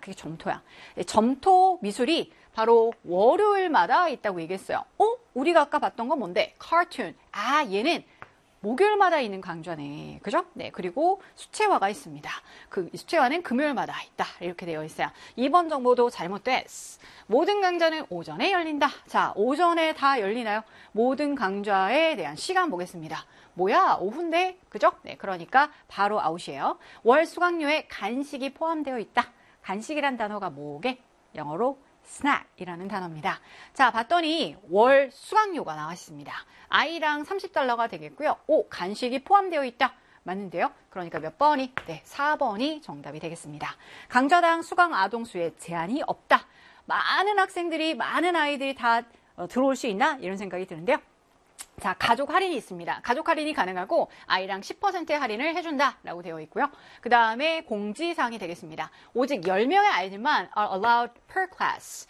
그게 점토야. 점토 미술이 바로 월요일마다 있다고 얘기했어요. 우리가 아까 봤던 건 뭔데? 카툰. 얘는 목요일마다 있는 강좌네. 그죠? 네. 그리고 수채화가 있습니다. 그 수채화는 금요일마다 있다. 이렇게 되어 있어요. 2번 정보도 잘못됐어. 모든 강좌는 오전에 열린다. 자, 오전에 다 열리나요? 모든 강좌에 대한 시간 보겠습니다. 뭐야? 오후인데? 그죠? 네. 그러니까 바로 아웃이에요. 월 수강료에 간식이 포함되어 있다. 간식이란 단어가 뭐게? 영어로 snack이라는 단어입니다. 자, 봤더니 월 수강료가 나왔습니다. 아이랑 $30가 되겠고요. 간식이 포함되어 있다. 맞는데요? 그러니까 몇 번이? 네, 4번이 정답이 되겠습니다. 강좌당 수강 아동 수에 제한이 없다. 많은 학생들이, 많은 아이들이 다 들어올 수 있나? 이런 생각이 드는데요. 자, 가족 할인이 있습니다. 가족 할인이 가능하고 아이랑 10%의 할인을 해준다라고 되어 있고요. 그 다음에 공지사항이 되겠습니다. 오직 10명의 아이들만 are allowed per class.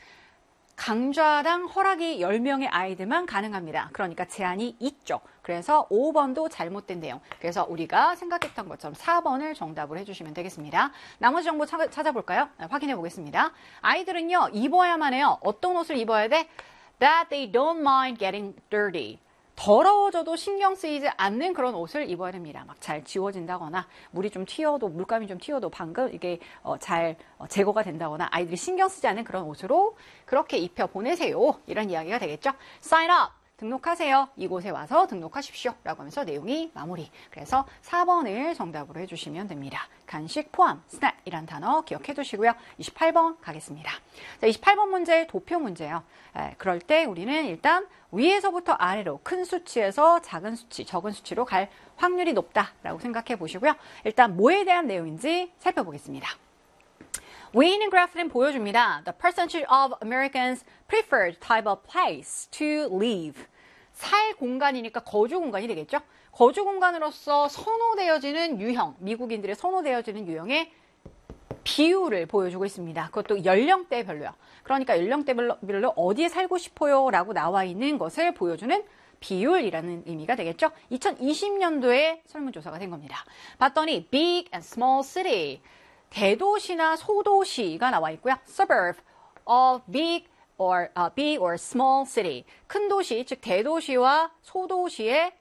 강좌당 허락이 10명의 아이들만 가능합니다. 그러니까 제한이 있죠. 그래서 5번도 잘못된 내용. 그래서 우리가 생각했던 것처럼 4번을 정답으로 해주시면 되겠습니다. 나머지 정보 찾아볼까요? 확인해 보겠습니다. 아이들은요, 입어야만 해요. 어떤 옷을 입어야 돼? That they don't mind getting dirty. 더러워져도 신경 쓰이지 않는 그런 옷을 입어야 됩니다. 막 잘 지워진다거나 물이 좀 튀어도, 물감이 좀 튀어도 방금 이게 잘 제거가 된다거나 아이들이 신경 쓰지 않는 그런 옷으로 그렇게 입혀 보내세요. 이런 이야기가 되겠죠. Sign up. 등록하세요. 이곳에 와서 등록하십시오. 라고 하면서 내용이 마무리. 그래서 4번을 정답으로 해주시면 됩니다. 간식 포함, snack이란 단어 기억해 두시고요. 28번 가겠습니다. 자, 28번 문제 도표 문제예요. 그럴 때 우리는 일단 위에서부터 아래로 큰 수치에서 작은 수치, 적은 수치로 갈 확률이 높다라고 생각해 보시고요. 일단 뭐에 대한 내용인지 살펴보겠습니다. 위에 있는 그래프는 보여줍니다. The percentage of Americans preferred type of place to live. 살 공간이니까 거주 공간이 되겠죠? 거주 공간으로서 선호되어지는 유형, 미국인들의 선호되어지는 유형의 비율을 보여주고 있습니다. 그것도 연령대별로요. 그러니까 연령대별로 어디에 살고 싶어요? 라고 나와 있는 것을 보여주는 비율이라는 의미가 되겠죠? 2020년도에 설문조사가 된 겁니다. 봤더니 big and small city. 대도시나 소도시가 나와 있고요. suburb of big or small city. 큰 도시, 즉 대도시와 소도시의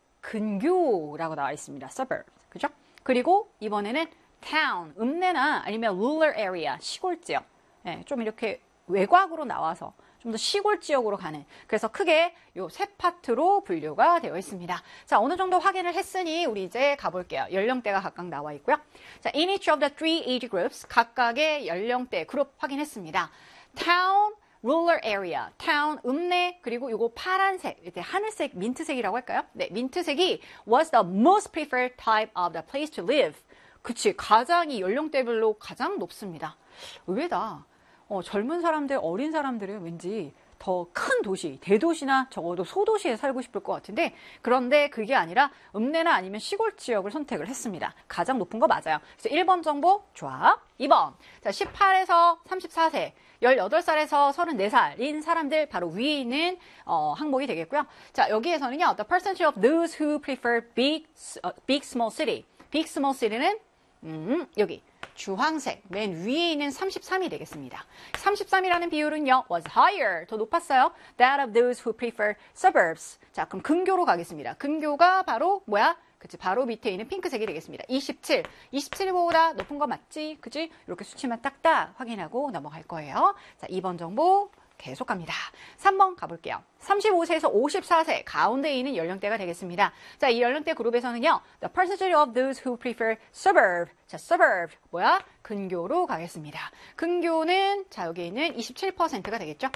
근교라고 나와 있습니다. suburb. 그죠? 그리고 이번에는 town, 읍내나 아니면 rural area, 시골 지역. 좀 이렇게 외곽으로 나와서 좀 더 시골 지역으로 가는, 그래서 크게 요 세 파트로 분류가 되어 있습니다. 자, 어느 정도 확인을 했으니 우리 이제 가볼게요. 연령대가 각각 나와 있고요. 자, in each of the three age groups, 각각의 연령대 그룹 확인했습니다. town, rural area, town, 읍내, 그리고 요거 파란색, 이제 하늘색, 민트색이라고 할까요? 네, 민트색이 was the most preferred type of the place to live. 그치, 가장 이 연령대별로 가장 높습니다. 의외다. 젊은 사람들, 어린 사람들은 왠지 더 큰 도시, 대도시나 적어도 소도시에 살고 싶을 것 같은데, 그런데 그게 아니라 읍내나 아니면 시골 지역을 선택을 했습니다. 가장 높은 거 맞아요. 그래서 1번 정보 좋아. 2번. 자, 18에서 34세, 18살에서 34살인 사람들 바로 위에 있는 항목이 되겠고요. 자, 여기에서는요, the percentage of those who prefer big small city. big small city는 여기 주황색 맨 위에 있는 33이 되겠습니다. 33이라는 비율은요, was higher, 더 높았어요. that of those who prefer suburbs. 자, 그럼 근교로 가겠습니다. 근교가 바로 뭐야? 그치, 바로 밑에 있는 핑크색이 되겠습니다. 27. 27보다 높은 거 맞지? 그치? 이렇게 수치만 딱딱 확인하고 넘어갈 거예요. 자, 2번 정보 계속 갑니다. 3번 가볼게요. 35세에서 54세 가운데 있는 연령대가 되겠습니다. 자, 이 연령대 그룹에서는요, the percentage of those who prefer suburb. 자, suburb 뭐야? 근교로 가겠습니다. 근교는 자, 여기 있는 27%가 되겠죠?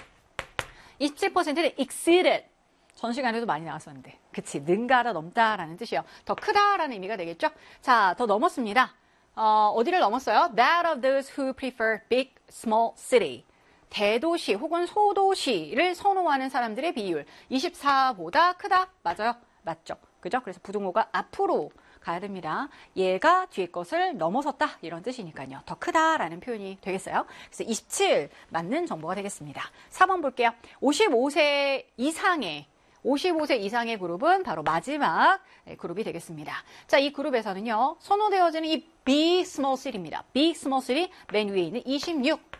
27%는 exceeded. 전 시간에도 많이 나왔었는데, 그치, 능가하다, 넘다라는 뜻이에요. 더 크다라는 의미가 되겠죠? 자, 더 넘었습니다. 어디를 넘었어요? That of those who prefer big, small city. 대도시 혹은 소도시를 선호하는 사람들의 비율 24보다 크다? 맞아요? 맞죠? 그죠? 그래서 부등호가 앞으로 가야 됩니다. 얘가 뒤에 것을 넘어섰다 이런 뜻이니까요. 더 크다라는 표현이 되겠어요. 그래서 27 맞는 정보가 되겠습니다. 4번 볼게요. 55세 이상의 55세 이상의 그룹은 바로 마지막 그룹이 되겠습니다. 자, 이 그룹에서는요, 선호되어지는 이 Big Small City입니다. Big Small City 맨 위에 있는 26.